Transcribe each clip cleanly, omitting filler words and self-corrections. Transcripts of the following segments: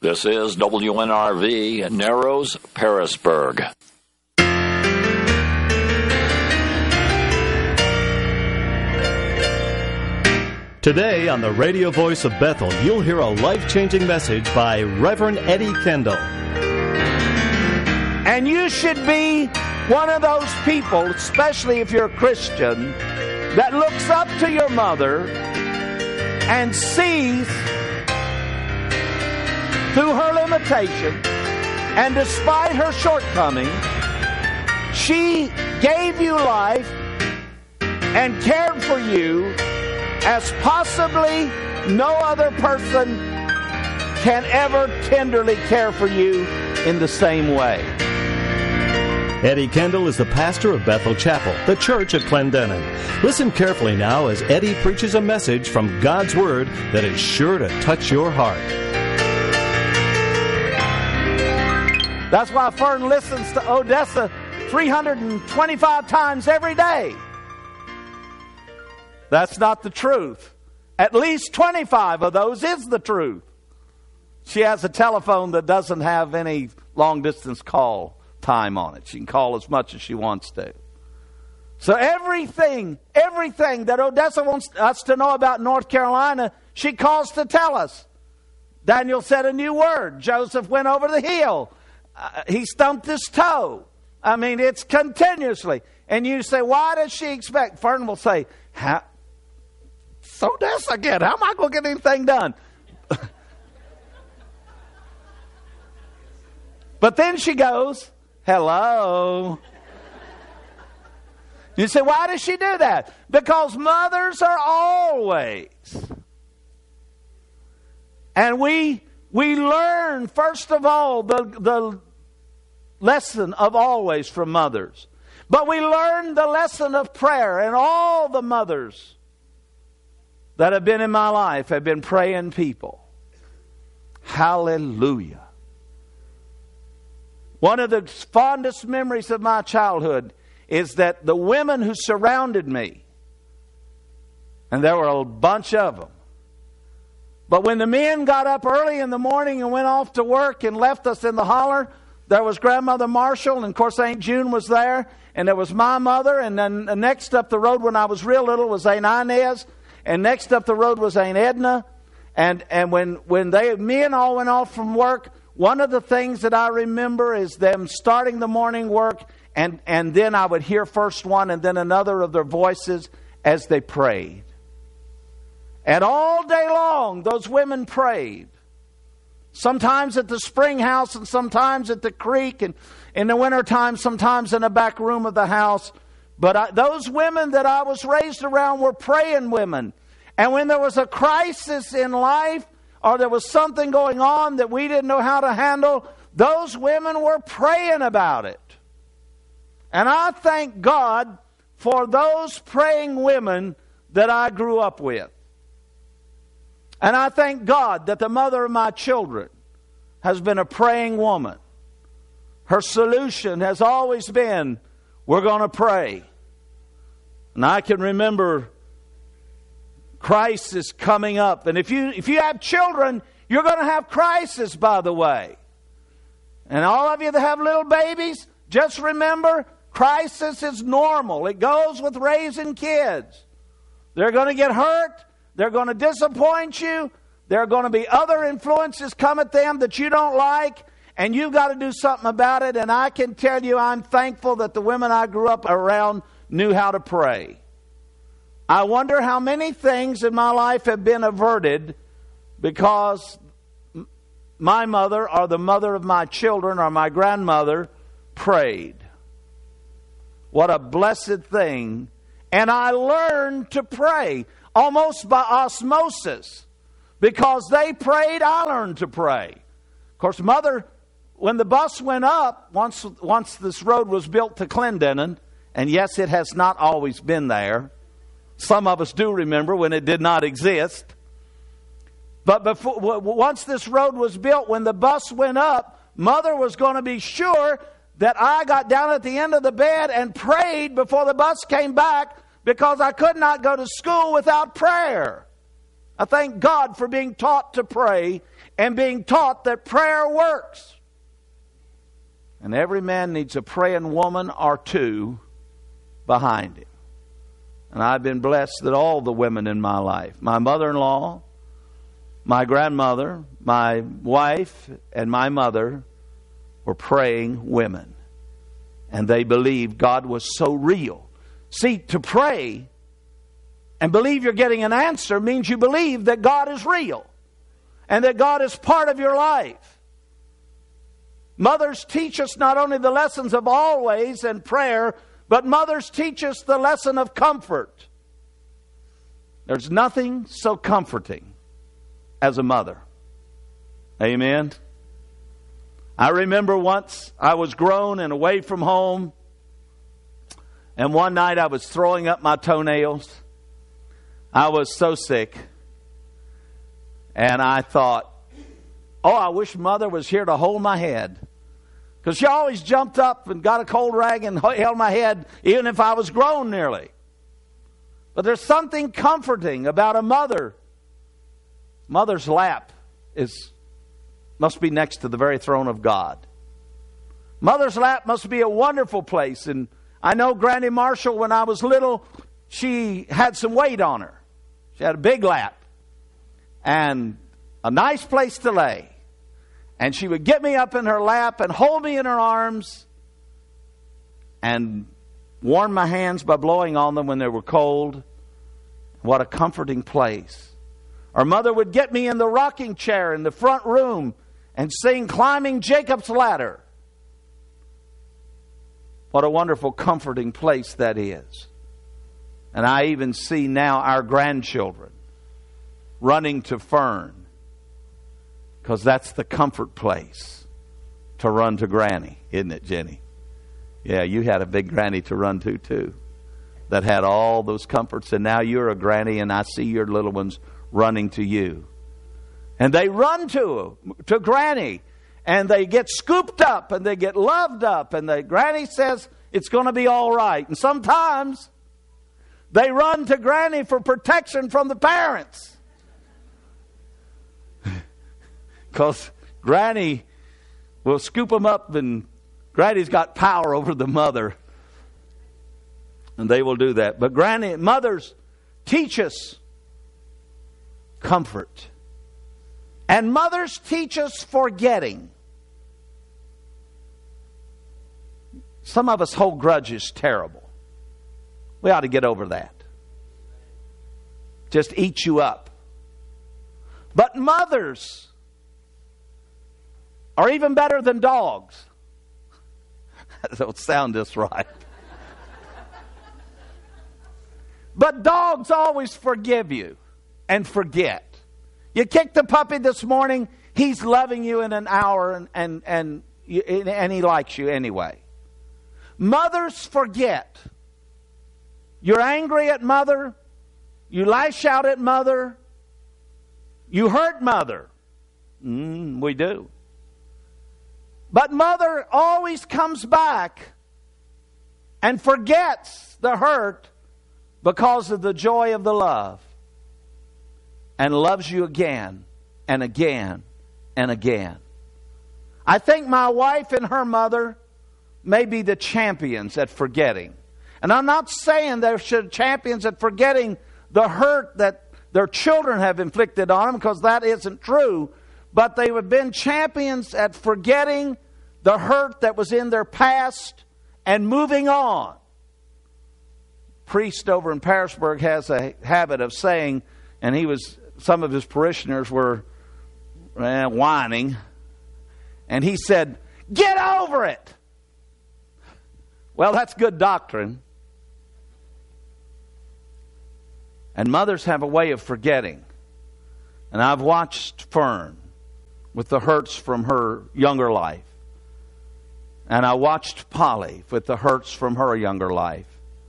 This is WNRV, Narrows, Pearisburg. Today on the radio voice of Bethel, you'll hear a life-changing message by Reverend Eddie Kendall. And you should be one of those people, especially if you're a Christian, that looks up to your mother and sees through her limitation and despite her shortcomings, she gave you life and cared for you as possibly no other person can ever tenderly care for you in the same way. Eddie Kendall is the pastor of Bethel Chapel, the church at Clendenin. Listen carefully now as Eddie preaches a message from God's Word that is sure to touch your heart. That's why Fern listens to Odessa 325 times every day. That's not the truth. At least 25 of those is the truth. She has a telephone that doesn't have any long-distance call time on it. She can call as much as she wants to. So everything that Odessa wants us to know about North Carolina, she calls to tell us. Daniel said a new word. Joseph went over the hill. He stumped his toe. I mean, it's continuously. And you say, why does she expect? Fern will say, it's Odessa again. How am I going to get anything done? But then she goes, hello. You say, why does she do that? Because mothers are always. And we learn, first of all, the lesson of always from mothers. But we learn the lesson of prayer. And all the mothers that have been in my life have been praying people. Hallelujah. One of the fondest memories of my childhood is that the women who surrounded me, and there were a bunch of them, but when the men got up early in the morning and went off to work and left us in the holler, there was Grandmother Marshall, and of course Aunt June was there, and there was my mother, and then next up the road when I was real little was Aunt Inez, and next up the road was Aunt Edna, and when men all went off from work, one of the things that I remember is them starting the morning work, and then I would hear first one and then another of their voices as they prayed. And all day long, those women prayed. Sometimes at the spring house and sometimes at the creek, and in the wintertime, sometimes in the back room of the house. But those women that I was raised around were praying women. And when there was a crisis in life, or there was something going on that we didn't know how to handle, those women were praying about it. And I thank God for those praying women that I grew up with. And I thank God that the mother of my children has been a praying woman. Her solution has always been, we're going to pray. And I can remember crisis coming up. And if you have children, you're going to have crisis, by the way. And all of you that have little babies, just remember, crisis is normal. It goes with raising kids. They're going to get hurt. They're going to disappoint you. There are going to be other influences come at them that you don't like. And you've got to do something about it. And I can tell you, I'm thankful that the women I grew up around knew how to pray. I wonder how many things in my life have been averted because my mother or the mother of my children or my grandmother prayed. What a blessed thing. And I learned to pray almost by osmosis. Because they prayed, I learned to pray. Of course, Mother, when the bus went up, once this road was built to Clendenin, and yes, it has not always been there. Some of us do remember when it did not exist. But once this road was built, when the bus went up, Mother was going to be sure that I got down at the end of the bed and prayed before the bus came back, because I could not go to school without prayer. I thank God for being taught to pray and being taught that prayer works. And every man needs a praying woman or two behind him. And I've been blessed that all the women in my life, my mother-in-law, my grandmother, my wife, and my mother were praying women. And they believed God was so real. See, to pray and believe you're getting an answer means you believe that God is real and that God is part of your life. Mothers teach us not only the lessons of always and prayer, but mothers teach us the lesson of comfort. There's nothing so comforting as a mother. Amen. I remember once I was grown and away from home, and one night I was throwing up my toenails. I was so sick. And I thought, oh, I wish Mother was here to hold my head. Because she always jumped up and got a cold rag and held my head, even if I was grown nearly. But there's something comforting about a mother. Mother's lap must be next to the very throne of God. Mother's lap must be a wonderful place. And I know Granny Marshall, when I was little, she had some weight on her. She had a big lap and a nice place to lay. And she would get me up in her lap and hold me in her arms and warm my hands by blowing on them when they were cold. What a comforting place. Our mother would get me in the rocking chair in the front room and sing Climbing Jacob's Ladder. What a wonderful, comforting place that is. And I even see now our grandchildren running to Fern, because that's the comfort place, to run to Granny, isn't it, Jenny? Yeah, you had a big Granny to run to too, that had all those comforts, and now you're a Granny, and I see your little ones running to you. And they run to Granny, and they get scooped up, and they get loved up, and the Granny says it's going to be all right. And sometimes they run to Granny for protection from the parents. Because Granny will scoop them up, and Granny's got power over the mother. And they will do that. But mothers teach us comfort. And mothers teach us forgetting. Some of us hold grudges terrible. We ought to get over that. Just eat you up. But mothers are even better than dogs. That don't sound just right. But dogs always forgive you and forget. You kicked the puppy this morning, he's loving you in an hour and he likes you anyway. Mothers forget. You're angry at mother. You lash out at mother. You hurt mother. We do. But mother always comes back and forgets the hurt because of the joy of the love, and loves you again and again and again. I think my wife and her mother may be the champions at forgetting. And I'm not saying they're champions at forgetting the hurt that their children have inflicted on them, because that isn't true. But they have been champions at forgetting the hurt that was in their past and moving on. Priest over in Pearisburg has a habit of saying, and some of his parishioners were whining, and he said, "Get over it." Well, that's good doctrine. And mothers have a way of forgetting. And I've watched Fern with the hurts from her younger life. And I watched Polly with the hurts from her younger life.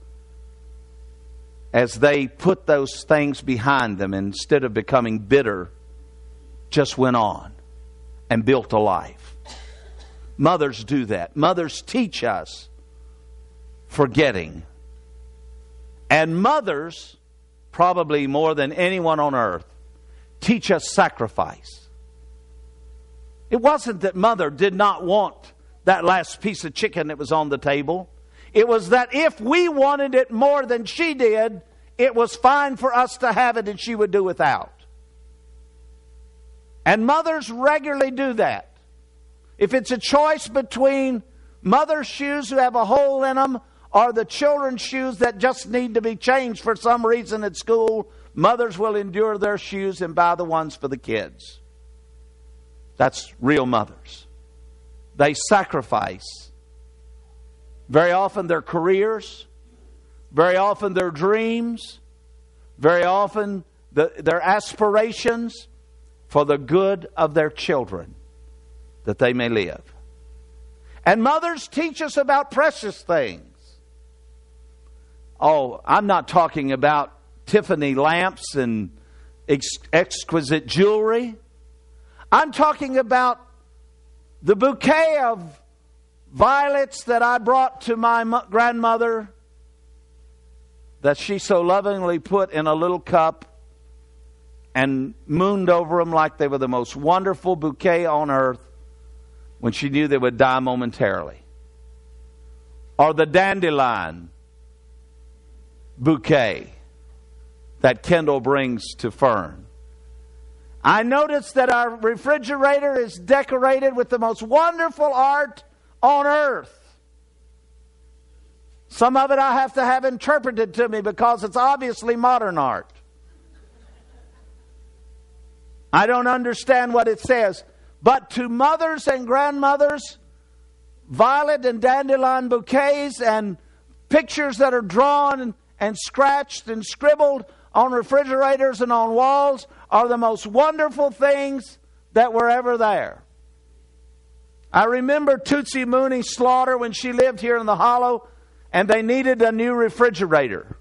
As they put those things behind them, instead of becoming bitter, just went on and built a life. Mothers do that. Mothers teach us forgetting. And mothers, probably more than anyone on earth, teach us sacrifice. It wasn't that Mother did not want that last piece of chicken that was on the table. It was that if we wanted it more than she did, it was fine for us to have it and she would do without. And mothers regularly do that. If it's a choice between mother's shoes who have a hole in them or the children's shoes that just need to be changed for some reason at school, mothers will endure their shoes and buy the ones for the kids. That's real mothers. They sacrifice. Very often their careers, very often their dreams, very often their aspirations for the good of their children, that they may live. And mothers teach us about precious things. Oh, I'm not talking about Tiffany lamps and exquisite jewelry. I'm talking about the bouquet of violets that I brought to my grandmother that she so lovingly put in a little cup and mooned over them like they were the most wonderful bouquet on earth when she knew they would die momentarily. Or the dandelion bouquet that Kendall brings to Fern. I noticed that our refrigerator is decorated with the most wonderful art on earth. Some of it I have to have interpreted to me because it's obviously modern art. I don't understand what it says. But to mothers and grandmothers, violet and dandelion bouquets and pictures that are drawn and scratched and scribbled on refrigerators and on walls are the most wonderful things that were ever there. I remember Tootsie Mooney Slaughter when she lived here in the Hollow, and they needed a new refrigerator.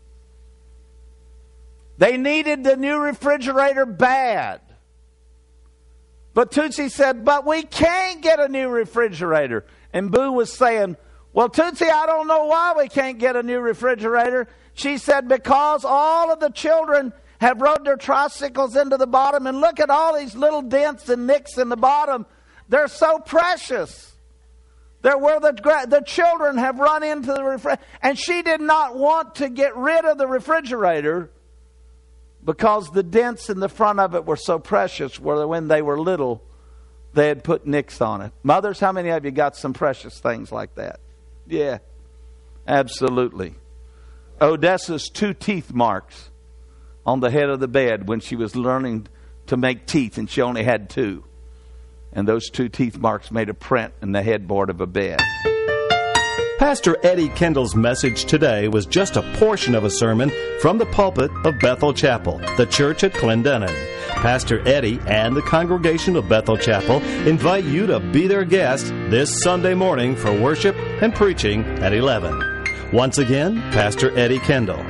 They needed the new refrigerator bad. But Tootsie said, but we can't get a new refrigerator. And Boo was saying, well, Tootsie, I don't know why we can't get a new refrigerator. She said, because all of the children have rode their tricycles into the bottom, and look at all these little dents and nicks in the bottom. They're so precious. They're where the children have run into the refrigerator. And she did not want to get rid of the refrigerator because the dents in the front of it were so precious, where when they were little, they had put nicks on it. Mothers, how many of you got some precious things like that? Yeah, absolutely. Odessa's 2 teeth marks on the head of the bed when she was learning to make teeth, and she only had 2. And those 2 teeth marks made a print in the headboard of a bed. Pastor Eddie Kendall's message today was just a portion of a sermon from the pulpit of Bethel Chapel, the church at Clendenin. Pastor Eddie and the congregation of Bethel Chapel invite you to be their guest this Sunday morning for worship and preaching at 11. Once again, Pastor Eddie Kendall.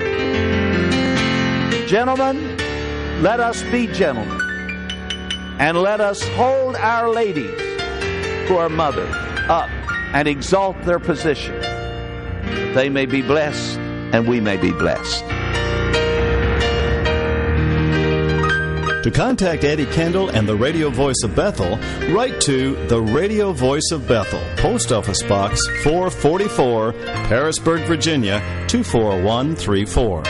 Gentlemen, let us be gentlemen. And let us hold our ladies who are mothers up and exalt their position. They may be blessed and we may be blessed. To contact Eddie Kendall and the Radio Voice of Bethel, write to the Radio Voice of Bethel, Post Office Box 444, Harrisburg, Virginia 24134.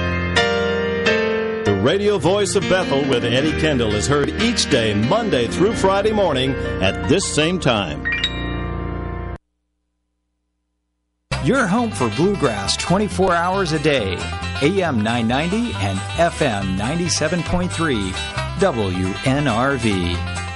The Radio Voice of Bethel with Eddie Kendall is heard each day, Monday through Friday morning at this same time. Your home for bluegrass 24 hours a day. AM 990 and FM 97.3 WNRV.